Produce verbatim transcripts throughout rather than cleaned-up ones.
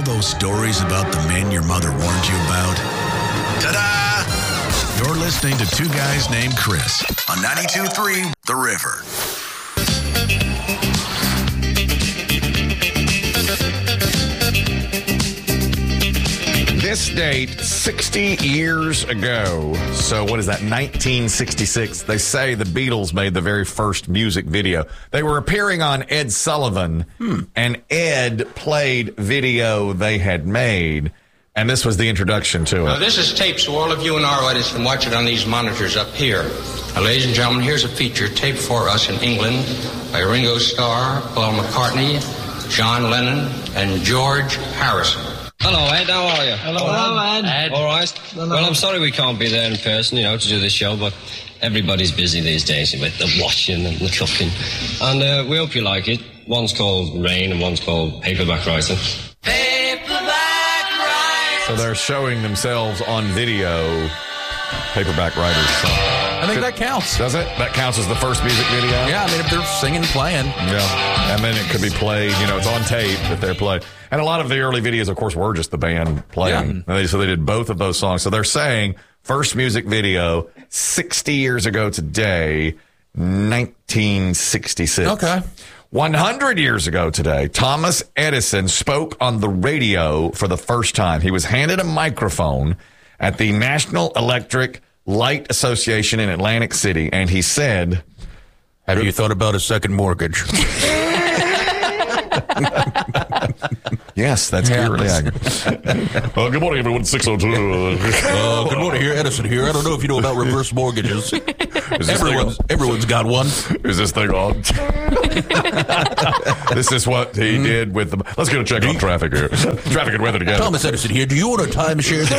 those stories about the men your mother warned you about? Ta-da! You're listening to Two Guys Named Chris on ninety-two point three The River. This date, sixty years ago. So what is that, nineteen sixty-six? They say the Beatles made the very first music video. They were appearing on Ed Sullivan, hmm. and Ed played video they had made, and this was the introduction to it. Now, this is tape, so all of you in our audience can watch it on these monitors up here. Now, ladies and gentlemen, here's a feature taped for us in England by Ringo Starr, Paul McCartney, John Lennon, and George Harrison. Hello, Ed. How are you? Hello, Hello Ed. Ed. All right. Hello. Well, I'm sorry we can't be there in person, you know, to do this show, but everybody's busy these days with the washing and the cooking. And uh, we hope you like it. One's called Rain and one's called Paperback Writing. Paperback Writing. So they're showing themselves on video, Paperback Writers song. I think that counts. Does it? That counts as the first music video? Yeah, I mean, if they're singing and playing. Yeah. And then it could be played, you know, it's on tape that they're playing. And a lot of the early videos, of course, were just the band playing. Yeah. They, so they did both of those songs. So they're saying first music video, sixty years ago today, nineteen sixty-six. Okay. one hundred years ago today, Thomas Edison spoke on the radio for the first time. He was handed a microphone at the National Electric Light Association in Atlantic City, and he said, "Have you thought about a second mortgage?" Yes, that's yeah, clearly accurate. uh, good morning, everyone. six oh two. Uh, good morning, here, Edison here. I don't know if you know about reverse mortgages. Everyone's, everyone's got one. Is this thing on? This is what he mm. did with the... Let's get a check on traffic here. Traffic and weather together. Thomas Edison here. Do you own a timeshare that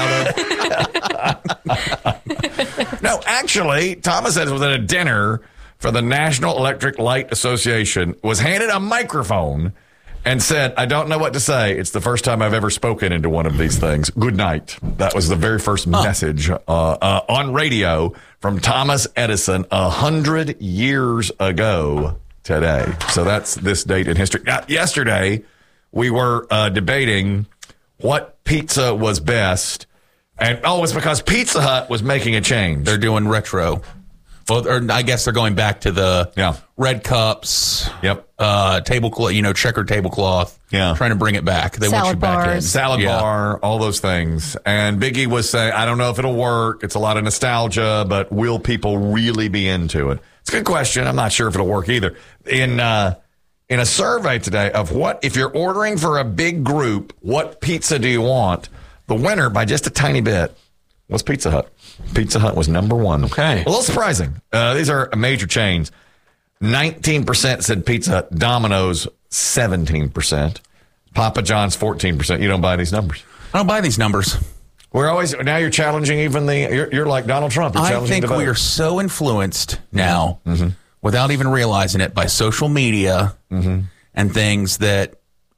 you want to get out of? No, actually, Thomas Edison was at a dinner for the National Electric Light Association, was handed a microphone and said, "I don't know what to say. It's the first time I've ever spoken into one of these things. Good night." That was the very first huh. message uh, uh, on radio from Thomas Edison a hundred years ago today. So that's this date in history. Now, yesterday, we were uh, debating what pizza was best. And, oh, it's because Pizza Hut was making a change. They're doing retro. Well, or I guess they're going back to the yeah. red cups, yep, uh, tablecloth, you know, checkered tablecloth. Yeah, trying to bring it back. They Salad want you back bars. in. Salad yeah. bar, all those things. And Biggie was saying, "I don't know if it'll work. It's a lot of nostalgia, but will people really be into it?" It's a good question. I'm not sure if it'll work either. In uh, in a survey today of what if you're ordering for a big group, what pizza do you want? The winner by just a tiny bit was Pizza Hut. Pizza Hut was number one. Okay. A little surprising. Uh, these are major chains. nineteen percent said Pizza Hut. Domino's, seventeen percent. Papa John's, fourteen percent. You don't buy these numbers. I don't buy these numbers. We're always, now you're challenging even the, you're, you're like Donald Trump. You're I think we are so influenced now, mm-hmm. without even realizing it, by social media mm-hmm. and things that,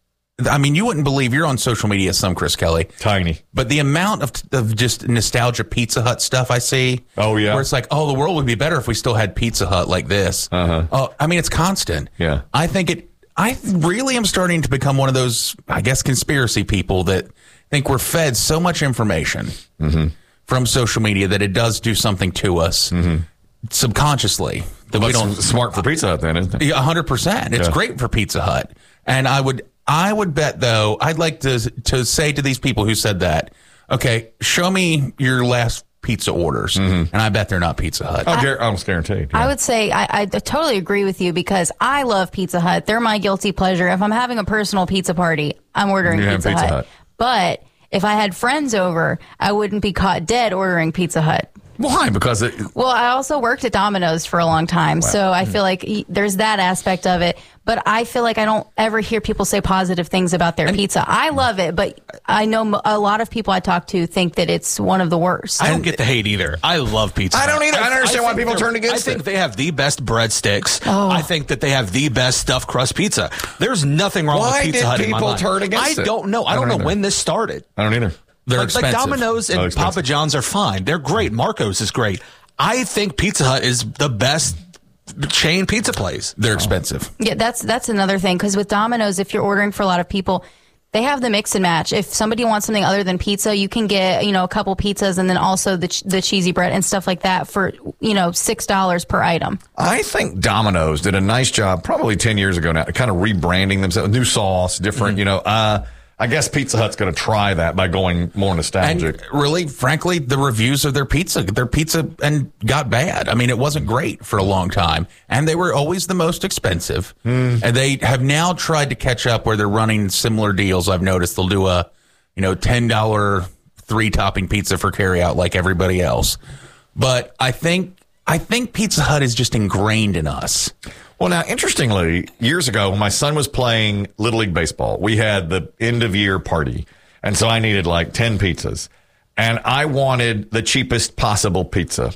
I mean, you wouldn't believe, you're on social media some, Chris Kelly. Tiny. But the amount of, of just nostalgia Pizza Hut stuff I see. Oh, yeah. Where it's like, oh, the world would be better if we still had Pizza Hut like this. Uh-huh. Oh, I mean, it's constant. Yeah. I think it, I really am starting to become one of those, I guess, conspiracy people that think we're fed so much information mm-hmm. from social media that it does do something to us mm-hmm. subconsciously. That well, we don't. Smart for Pizza Hut then, isn't it? Yeah, one hundred percent. It's yeah. great for Pizza Hut. And I would, I would bet, though, I'd like to to say to these people who said that, okay, show me your last pizza orders, mm-hmm. and I bet they're not Pizza Hut. I, I almost guaranteed. Yeah. I would say I, I totally agree with you because I love Pizza Hut. They're my guilty pleasure. If I'm having a personal pizza party, I'm ordering pizza, pizza Hut. Hut. But if I had friends over, I wouldn't be caught dead ordering Pizza Hut. Why? Because it... Well, I also worked at Domino's for a long time, wow. so I feel like there's that aspect of it. But I feel like I don't ever hear people say positive things about their and, pizza. I love it, but I know a lot of people I talk to think that it's one of the worst. I don't get the hate either. I love pizza. I don't either. I, I don't understand I why people turn against it. I think it. They have the best breadsticks. Oh. I think that they have the best stuffed crust pizza. There's nothing wrong why with Pizza Hut in my mind. Why did people turn against I it? don't know. I, I don't, don't know when this started. I don't either. They're like, expensive. Like Domino's and oh, Papa John's are fine. They're great. Marco's is great. I think Pizza Hut is the best chain pizza place. They're expensive. Yeah, that's that's another thing because with Domino's, if you're ordering for a lot of people, They have the mix and match. If somebody wants something other than pizza, you can get, you know, a couple pizzas and then also the ch- the cheesy bread and stuff like that for, you know, six dollars per item. I think Domino's did a nice job probably ten years ago now, kind of rebranding themselves, new sauce, different, mm-hmm. you know. Uh, I guess Pizza Hut's going to try that by going more nostalgic. And really, frankly, the reviews of their pizza, their pizza and got bad. I mean, it wasn't great for a long time. And they were always the most expensive. Mm. And they have now tried to catch up where they're running similar deals. I've noticed they'll do a, you know, ten dollars three-topping pizza for carryout like everybody else. But I think I think Pizza Hut is just ingrained in us. Well, now, interestingly, years ago, when my son was playing Little League Baseball, we had the end-of-year party. And so I needed like ten pizzas. And I wanted the cheapest possible pizza.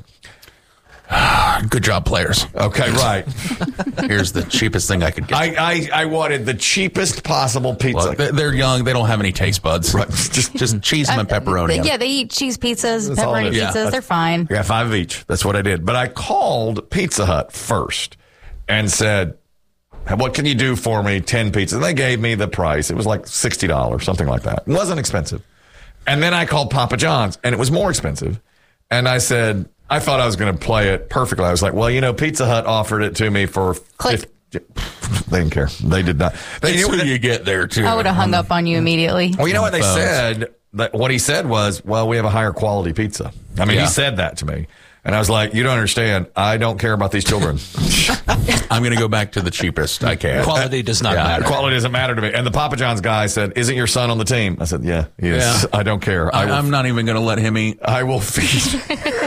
Good job, players. Okay, right. Here's the cheapest thing I could get. I, I, I wanted the cheapest possible pizza. Look, they're young. They don't have any taste buds. Right. just, just cheese them and pepperoni. Uh, yeah, they eat cheese pizzas, That's all it pepperoni is. pizzas. Yeah, They're fine. Yeah, five of each. That's what I did. But I called Pizza Hut first and said, what can you do for me? ten pizzas. And they gave me the price. It was like sixty dollars, something like that. It wasn't expensive. And then I called Papa John's, and it was more expensive. And I said, I thought I was going to play it perfectly. I was like, well, you know, Pizza Hut offered it to me for Click. fifty. They didn't care. They did not. They That's knew who you get there, too. I would have hung up on you immediately. Well, you know what they Phones. said? That what he said was, well, we have a higher quality pizza. I mean, Yeah. he said that to me. And I was like, you don't understand. I don't care about these children. I'm going to go back to the cheapest I can. Quality does not matter. Quality doesn't matter to me. And the Papa John's guy said, isn't your son on the team? I said, yeah, he is. Yeah. I don't care. I I, will, I'm not even going to let him eat. I will feed.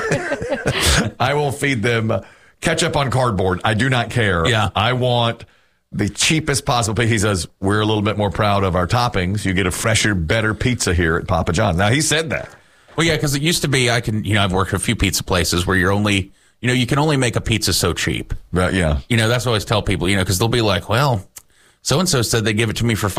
I will feed them ketchup on cardboard. I do not care. Yeah. I want the cheapest possible pizza. He says, we're a little bit more proud of our toppings. You get a fresher, better pizza here at Papa John's. Now, he said that. Well, yeah, because it used to be, I can, you know, I've worked at a few pizza places where you're only, you know, you can only make a pizza so cheap. Right, yeah. You know, that's what I always tell people, you know, because they'll be like, well, so-and-so said they give it to me for